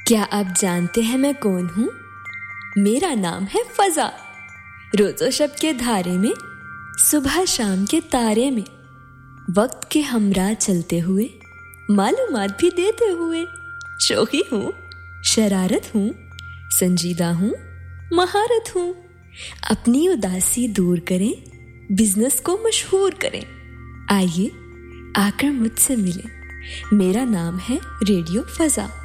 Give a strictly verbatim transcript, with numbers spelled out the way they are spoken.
क्या आप जानते हैं मैं कौन हूँ? मेरा नाम है फजा। रोज़ो शब के धारे में, सुबह शाम के तारे में, वक्त के हमरा चलते हुए, मालूमात भी देते हुए। शौकी हूँ, शरारत हूँ, संजीदा हूँ, महारत हूँ। अपनी उदासी दूर करें, बिजनेस को मशहूर करें। आइए आकर मुझसे मिलें। मेरा नाम है रेडियो फजा।